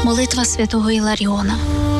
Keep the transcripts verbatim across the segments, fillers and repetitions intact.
Молитва святого Іларіона.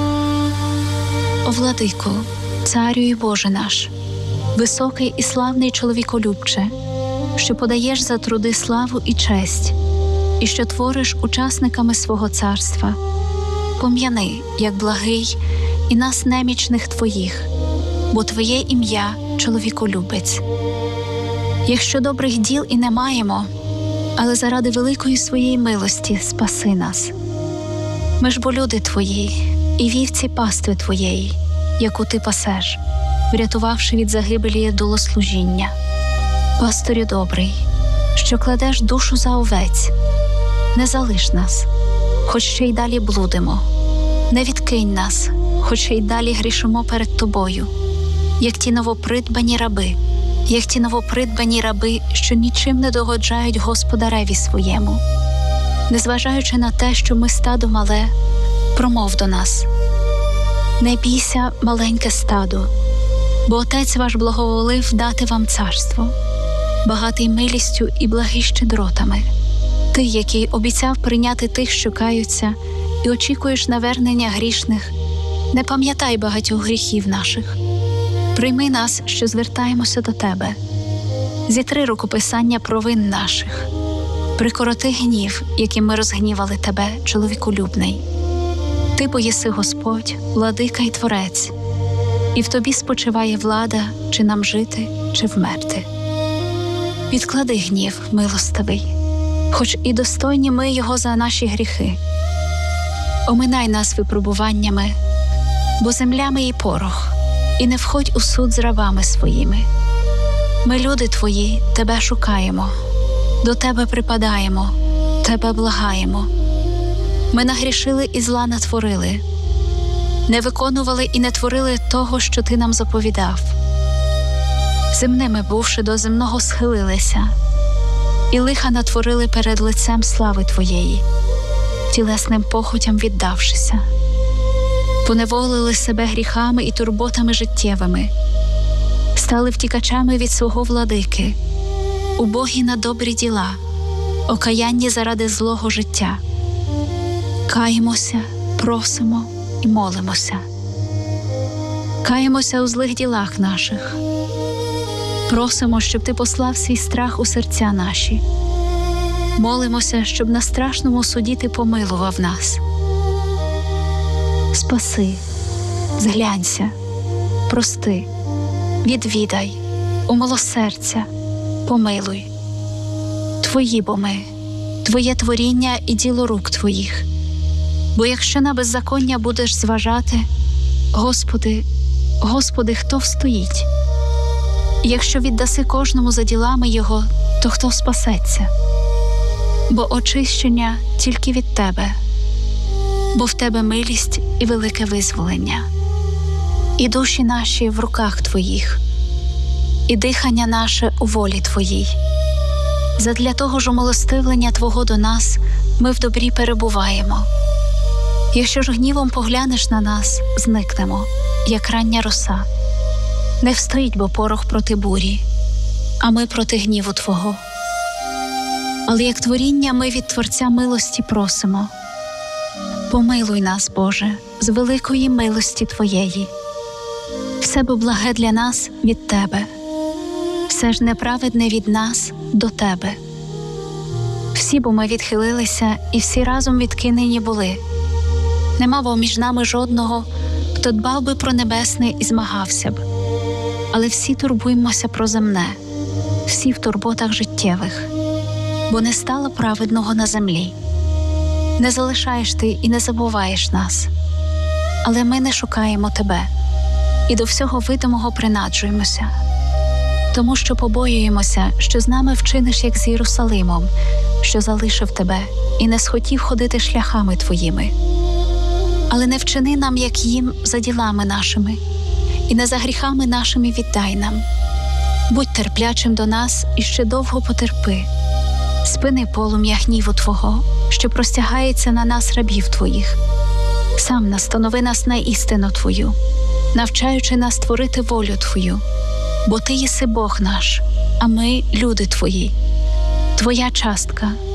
О владико, царю і Боже наш, високий і славний чоловіколюбче, що подаєш за труди славу і честь, і що твориш учасниками свого царства, пом'яни, як благий, і нас немічних Твоїх, бо Твоє ім'я – чоловіколюбець. Якщо добрих діл і не маємо, але заради великої своєї милості спаси нас. Ми ж бо люди Твої, і вівці пастви Твоєї, яку Ти пасеш, врятувавши від загибелі долослужіння. Пастирю добрий, що кладеш душу за овець, не залиш нас, хоч ще й далі блудимо, не відкинь нас, хоч ще й далі грішимо перед Тобою, як ті новопридбані раби, як ті новопридбані раби, що нічим не догоджають господареві своєму. Незважаючи на те, що ми стадо мале, промов до нас: не бійся, маленьке стадо, бо Отець ваш благоволив дати вам царство, багатий милістю і благий щедротами. Ти, який обіцяв прийняти тих, що каються, і очікуєш навернення грішних, не пам'ятай багатьох гріхів наших. Прийми нас, що звертаємося до Тебе. Зітри рукописання провин наших. Прикороти гнів, яким ми розгнівали Тебе, чоловіколюбний. Ти бо єси Господь, владика й Творець, і в Тобі спочиває влада, чи нам жити, чи вмерти. Відклади гнів, милостивий, хоч і достойні ми його за наші гріхи. Оминай нас випробуваннями, бо земля ми і порох, і не входь у суд з рабами своїми. Ми, люди Твої, Тебе шукаємо, до Тебе припадаємо, Тебе благаємо. Ми нагрішили і зла натворили, не виконували і не творили того, що Ти нам заповідав. Земними бувши, до земного схилилися, і лиха натворили перед лицем слави Твоєї, тілесним похотям віддавшися. Поневолили себе гріхами і турботами життєвими, стали втікачами від свого владики, убогі на добрі діла, окаянні заради злого життя. Каємося, просимо і молимося. Каємося у злих ділах наших. Просимо, щоб Ти послав свій страх у серця наші. Молимося, щоб на страшному суді Ти помилував нас. Спаси, зглянься, прости, відвідай, умилосердься, помилуй. Твої бо ми, Твоє творіння і діло рук Твоїх. Бо якщо на беззаконня будеш зважати, Господи, Господи, хто встоїть? І якщо віддаси кожному за ділами його, то хто спасеться? Бо очищення тільки від Тебе, бо в Тебе милість і велике визволення. І душі наші в руках Твоїх, і дихання наше у волі Твоїй. Задля того ж умилостивлення Твого до нас ми в добрі перебуваємо. Якщо ж гнівом поглянеш на нас, зникнемо, як рання роса. Не встоїть бо порох проти бурі, а ми проти гніву Твого. Але як творіння ми від Творця милості просимо. Помилуй нас, Боже, з великої милості Твоєї. Все бо благе для нас від Тебе, все ж неправедне від нас до Тебе. Всі бо ми відхилилися і всі разом відкинені були. Нема бо між нами жодного, хто дбав би про небесне і змагався б. Але всі турбуємося про земне, всі в турботах життєвих, бо не стало праведного на землі. Не залишаєш Ти і не забуваєш нас, але ми не шукаємо Тебе і до всього видимого принаджуємося, тому що побоюємося, що з нами вчиниш, як з Єрусалимом, що залишив Тебе і не схотів ходити шляхами Твоїми. Але не вчини нам, як їм, за ділами нашими, і не за гріхами нашими віддай нам. Будь терплячим до нас і ще довго потерпи. Спини полум'я гніву Твого, що простягається на нас, рабів Твоїх. Сам настанови нас на істину Твою, навчаючи нас творити волю Твою. Бо Ти єси Бог наш, а ми – люди Твої. Твоя частка,